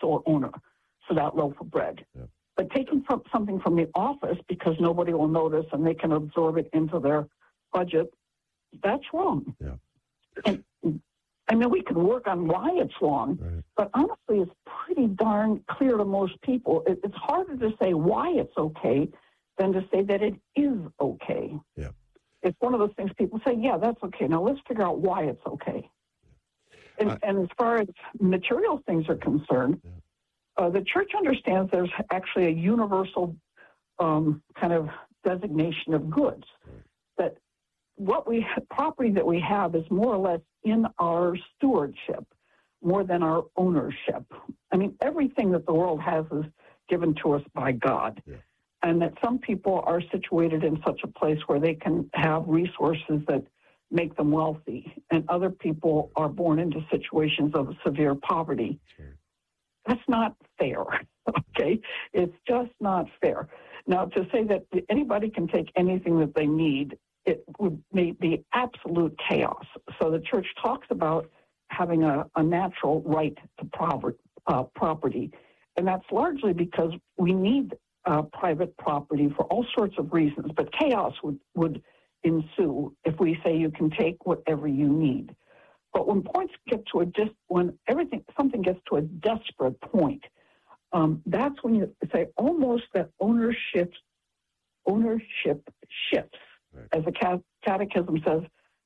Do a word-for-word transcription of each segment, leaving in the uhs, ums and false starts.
actual owner for that loaf of bread. Yeah. But taking from something from the office because nobody will notice and they can absorb it into their budget, that's wrong. Yeah. And, I mean, we can work on why it's wrong, right. but honestly, it's pretty darn clear to most people. It, it's harder to say why it's okay than to say that it is okay. Yeah. It's one of those things people say, yeah, that's okay. Now let's figure out why it's okay. And, uh, and as far as material things are concerned, yeah. uh, the church understands there's actually a universal um, kind of designation of goods. Right. That what we property that we have is more or less in our stewardship more than our ownership. I mean, everything that the world has is given to us by God. Yeah. And that some people are situated in such a place where they can have resources that make them wealthy, and other people are born into situations of severe poverty. Sure. That's not fair, okay? It's just not fair. Now, to say that anybody can take anything that they need, it would be absolute chaos. So the church talks about having a, a natural right to prover- uh, property, and that's largely because we need uh, private property for all sorts of reasons, but chaos would, would ensue if we say you can take whatever you need. But when points get to a dis- when everything something gets to a desperate point, um, that's when you say almost that ownership ownership shifts. Right. As the cat- catechism says,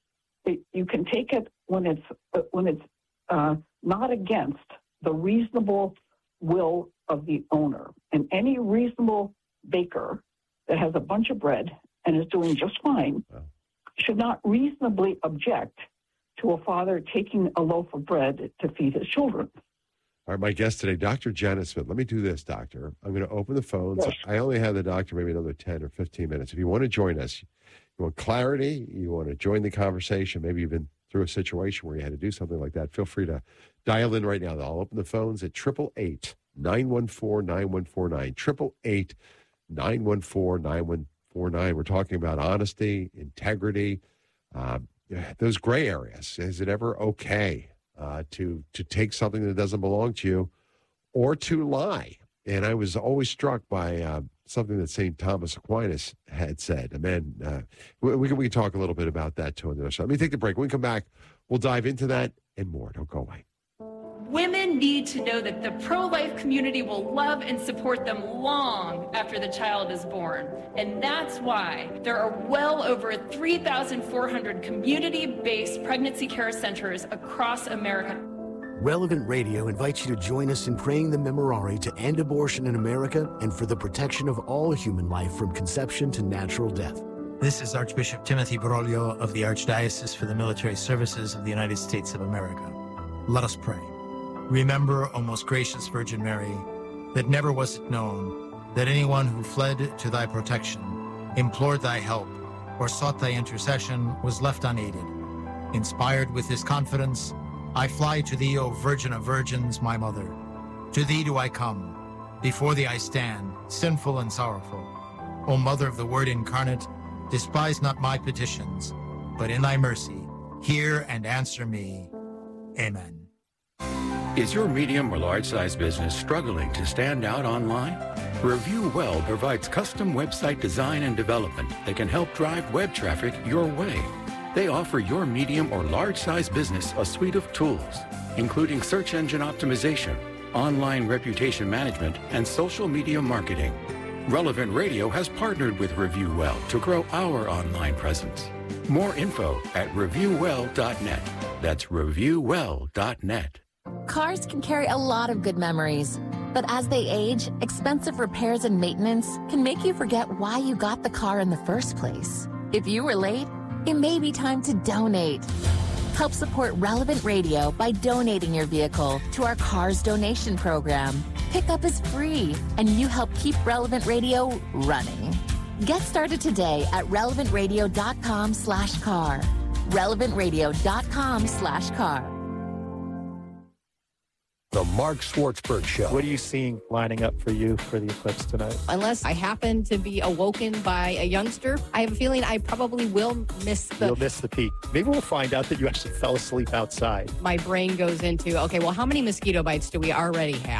it, you can take it when it's uh, when it's uh, not against the reasonable will of the owner. And any reasonable baker that has a bunch of bread and is doing just fine, wow. should not reasonably object to a father taking a loaf of bread to feed his children. All right, my guest today, Doctor Janet Smith. Let me do this, Doctor. I'm going to open the phones. Yes. I only have the doctor maybe another ten or fifteen minutes. If you want to join us, you want clarity, you want to join the conversation, maybe you've been through a situation where you had to do something like that, feel free to dial in right now. I'll open the phones at eight eight eight, nine one four, nine one four nine, eight eight eight, nine one four, nine one four nine. We're talking about honesty, integrity, uh, those gray areas. Is it ever okay uh, to to take something that doesn't belong to you or to lie? And I was always struck by uh, something that Saint Thomas Aquinas had said. And then uh, we, we, can, we can talk a little bit about that too on the other side. Let me take the break. When we come back, we'll dive into that and more. Don't go away. Women need to know that the pro-life community will love and support them long after the child is born. And that's why there are well over three thousand four hundred community-based pregnancy care centers across America. Relevant Radio invites you to join us in praying the Memorare to end abortion in America and for the protection of all human life from conception to natural death. This is Archbishop Timothy Broglio of the Archdiocese for the Military Services of the United States of America. Let us pray. Remember, O most gracious Virgin Mary, that never was it known that anyone who fled to thy protection, implored thy help, or sought thy intercession was left unaided. Inspired with this confidence, I fly to thee, O Virgin of Virgins, my mother. To thee do I come. Before thee I stand, sinful and sorrowful. O Mother of the Word incarnate, despise not my petitions, but in thy mercy, hear and answer me. Amen. Is your medium or large-size business struggling to stand out online? Review Well provides custom website design and development that can help drive web traffic your way. They offer your medium or large-size business a suite of tools, including search engine optimization, online reputation management, and social media marketing. Relevant Radio has partnered with Review Well to grow our online presence. More info at review well dot net. That's review well dot net. Cars can carry a lot of good memories, but as they age, expensive repairs and maintenance can make you forget why you got the car in the first place. If you were late, it may be time to donate. Help support Relevant Radio by donating your vehicle to our Cars Donation Program. Pickup is free, and you help keep Relevant Radio running. Get started today at relevant radio dot com slash car. relevant radio dot com slash car. The Mark Schwartzberg Show. What are you seeing lining up for you for the eclipse tonight? Unless I happen to be awoken by a youngster, I have a feeling I probably will miss the... You'll miss the peak. Maybe we'll find out that you actually fell asleep outside. My brain goes into, okay, well, how many mosquito bites do we already have?